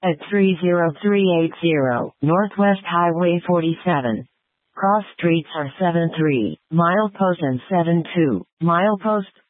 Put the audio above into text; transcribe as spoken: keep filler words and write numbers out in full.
at three zero three eight zero Northwest Highway forty-seven. Cross streets are seven three, milepost and seven two, milepost.